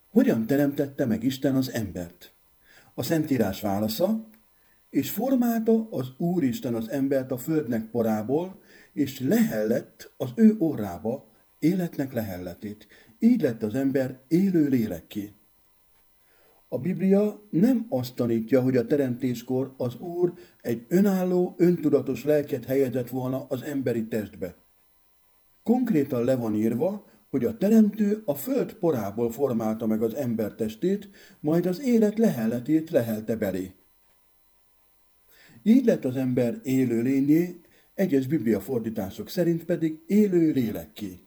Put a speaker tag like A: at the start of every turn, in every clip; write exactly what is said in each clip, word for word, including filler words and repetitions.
A: Hogyan teremtette meg Isten az embert? A Szentírás válasza: és formálta az Úristen az embert a földnek porából, és lehellett az ő orrába életnek lehelletét. Így lett az ember élő lélekké. A Biblia nem azt tanítja, hogy a teremtéskor az Úr egy önálló, öntudatos lelket helyezett volna az emberi testbe. Konkrétan le van írva, hogy a teremtő a föld porából formálta meg az ember testét, majd az élet lehelletét lehelte belé. Így lett az ember élő lényé, egyes Biblia fordítások szerint pedig élő lélekké.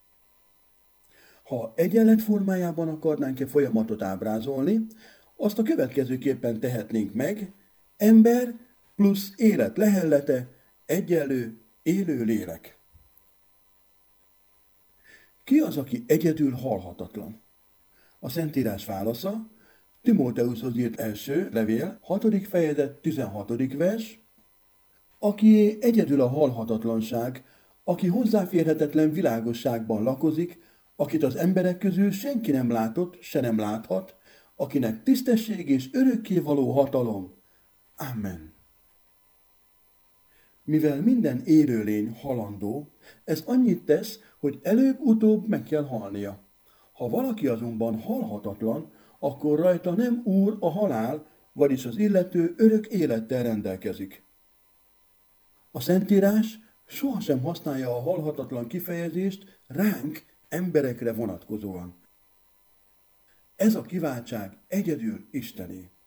A: Ha egyenlet formájában akarnánk-e folyamatot ábrázolni, azt a következőképpen tehetnénk meg: ember plusz élet lehellete egyenlő élő lélek. Ki az, aki egyedül halhatatlan? A Szentírás válasza: Timóteushoz írt első levél, hatodik fejezet, tizenhatodik vers: aki egyedül a halhatatlanság, aki hozzáférhetetlen világosságban lakozik, akit az emberek közül senki nem látott, se nem láthat, akinek tisztesség és örökkévaló hatalom. Amen. Mivel minden élőlény halandó, ez annyit tesz, hogy előbb-utóbb meg kell halnia. Ha valaki azonban halhatatlan, akkor rajta nem úr a halál, vagyis az illető örök élettel rendelkezik. A Szentírás sohasem használja a halhatatlan kifejezést ránk, emberekre vonatkozóan. Ez a kiváltság egyedül Istené.